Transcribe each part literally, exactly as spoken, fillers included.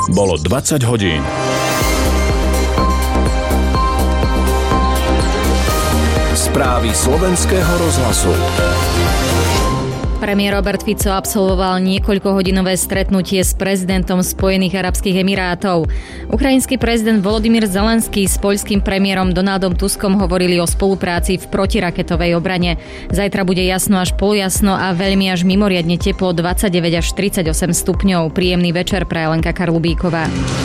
Bolo dvadsať hodín. Správy slovenského rozhlasu. Premiér Robert Fico absolvoval niekoľkohodinové stretnutie s prezidentom Spojených arabských emirátov. Ukrajinský prezident Volodymyr Zelenský s poľským premiérom Donaldom Tuskom hovorili o spolupráci v protiraketovej obrane. Zajtra bude jasno až polojasno a veľmi až mimoriadne teplo dvadsaťdeväť až tridsaťosem stupňov. Príjemný večer praje Lenka Karlubíková.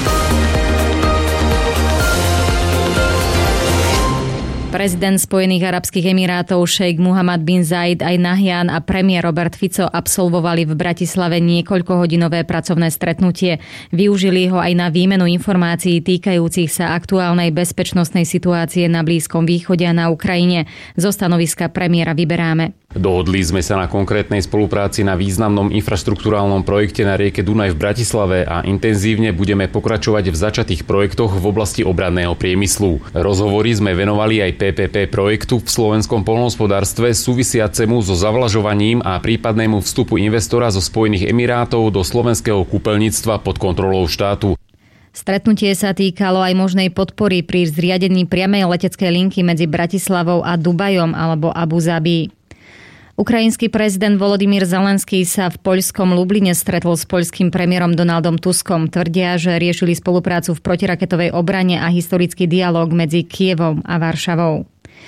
Prezident Spojených arabských emirátov šejk Muhammad bin Zayed Al Nahyan a premiér Robert Fico absolvovali v Bratislave niekoľkohodinové pracovné stretnutie. Využili ho aj na výmenu informácií týkajúcich sa aktuálnej bezpečnostnej situácie na Blízkom východe a na Ukrajine. Zo stanoviska premiéra vyberáme. Dohodli sme sa na konkrétnej spolupráci na významnom infraštruktúrálnom projekte na rieke Dunaj v Bratislave a intenzívne budeme pokračovať v začatých projektoch v oblasti obranného priemyslu. Rozhovory sme venovali aj pé pé pé projektu v slovenskom poľnohospodárstve súvisiacemu so zavlažovaním a prípadnému vstupu investora zo Spojených Emirátov do slovenského kúpeľníctva pod kontrolou štátu. Stretnutie sa týkalo aj možnej podpory pri zriadení priamej leteckej linky medzi Bratislavou a Dubajom alebo Abu Zabi. Ukrajinský prezident Volodymyr Zelenský sa v poľskom Lubline stretol s poľským premiérom Donaldom Tuskom. Tvrdia, že riešili spoluprácu v protiraketovej obrane a historický dialóg medzi Kyjevom a Varšavou.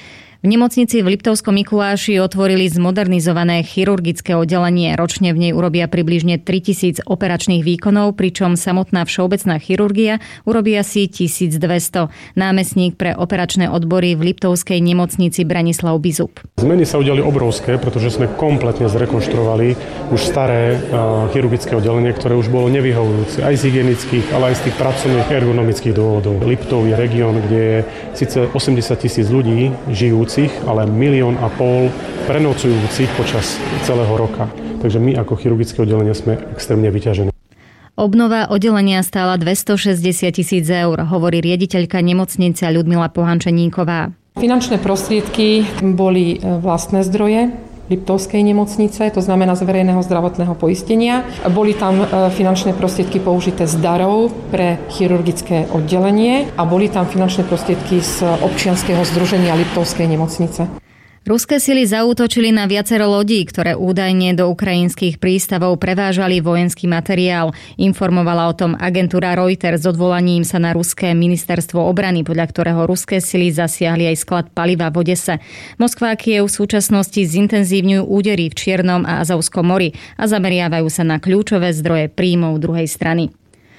V nemocnici v Liptovskom Mikuláši otvorili zmodernizované chirurgické oddelenie. Ročne v nej urobia približne tritisíc operačných výkonov, pričom samotná všeobecná chirurgia urobí asi tisícdvesto. Námestník pre operačné odbory v Liptovskej nemocnici Branislav Bizub. Zmeny sa udiali obrovské, pretože sme kompletne zrekonštruovali už staré uh, chirurgické oddelenie, ktoré už bolo nevyhovujúce aj z hygienických, ale aj z tých pracovných ergonomických dôvodov. Liptov je región, kde je síce osemdesiat tisíc ľudí žijúcich, ale milión a pol prenocujúcich počas celého roka. Takže my ako chirurgické oddelenie sme extrémne vyťažení. Obnova oddelenia stála dvestošesťdesiat tisíc eur, hovorí riaditeľka nemocnice Ľudmila Pohančeníková. Finančné prostriedky boli vlastné zdroje Liptovskej nemocnice, to znamená z verejného zdravotného poistenia. Boli tam finančné prostriedky použité z darov pre chirurgické oddelenie a boli tam finančné prostriedky z občianskeho združenia Liptovskej nemocnice. Ruské sily zaútočili na viacero lodí, ktoré údajne do ukrajinských prístavov prevážali vojenský materiál. Informovala o tom agentúra Reuters s odvolaním sa na ruské ministerstvo obrany, podľa ktorého ruské sily zasiahli aj sklad paliva v Odese. Moskva a Kyjev v súčasnosti zintenzívňujú údery v Čiernom a Azovskom mori a zameriavajú sa na kľúčové zdroje príjmov druhej strany.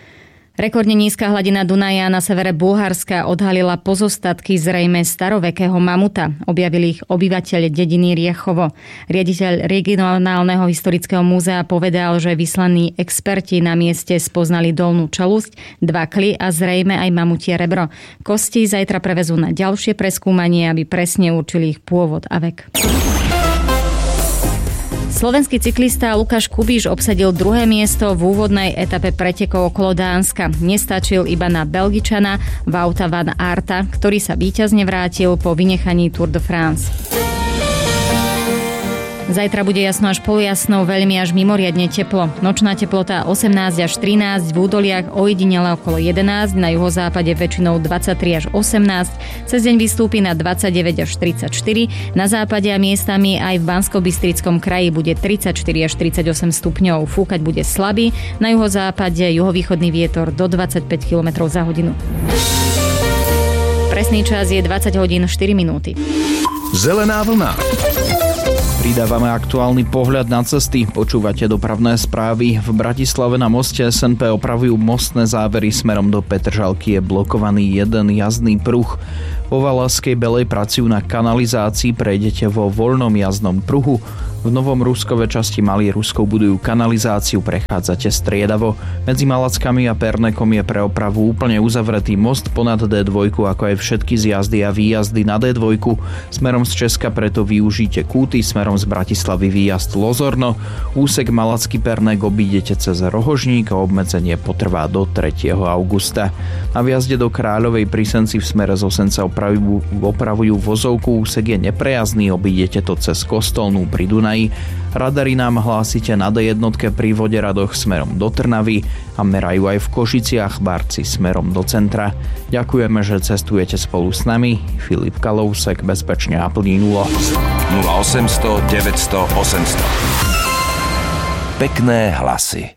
Rekordne nízka hladina Dunaja na severe Bulharska odhalila pozostatky zrejme starovekého mamuta. Objavili ich obyvateľ dediny Riechovo. Riaditeľ regionálneho historického múzea povedal, že vyslaní experti na mieste spoznali dolnú čelusť, dva kly a zrejme aj mamutie rebro. Kosti zajtra prevezú na ďalšie preskúmanie, aby presne určili ich pôvod a vek. Slovenský cyklista Lukáš Kubíš obsadil druhé miesto v úvodnej etape pretekov okolo Dánska. Nestačil iba na Belgičana Wouta van Aerta, ktorý sa víťazne vrátil po vynechaní Tour de France. Zajtra bude jasno až polojasno, veľmi až mimoriadne teplo. Nočná teplota osemnásť až trinásť, v údoliach ojedinele okolo jedenásť, na juhozápade väčšinou dvadsaťtri až osemnásť, cez deň vystúpi na dvadsaťdeväť až tridsaťštyri, na západe a miestami aj v Banskobystrickom kraji bude tridsaťštyri až tridsaťosem stupňov. Fúkať bude slabý, na juhozápade juhovýchodný vietor do dvadsaťpäť kilometrov za hodinu. Presný čas je dvadsať hodín štyri minúty. Zelená vlna. Pridávame aktuálny pohľad na cesty. Počúvate dopravné správy. V Bratislave na moste es en pé opravujú mostné závery smerom do Petržalky. Je blokovaný jeden jazdný pruh. Vo Valašskej Belej pracujú na kanalizácii, prejdete vo voľnom jazdnom pruhu. V Novom Ruskove časti Malý Ruskov budujú kanalizáciu, prechádzate striedavo. Medzi Malackami a Pernekom je pre opravu úplne uzavretý most ponad dé dva, ako aj všetky zjazdy a výjazdy na dé dva. Smerom z Česka preto využite Kúty, smerom z Bratislavy výjazd Lozorno. Úsek Malacký Pernek obídete cez Rohožník a obmedzenie potrvá do tretieho augusta. Na vjazde do Kráľovej pri Senci v smere z Osenca opravujú, opravujú vozovku, úsek je neprejazdný, obídete to cez Kostolnú pri Dunaji Dunaji. Radary nám hlásite na dé jednotke pri Voderadoch smerom do Trnavy a merajú aj v Košiciach Barci smerom do centra. Ďakujeme, že cestujete spolu s nami. Filip Kalousek, bezpečne a plynulo. nula osemsto deväťsto osemsto. Pekné hlasy.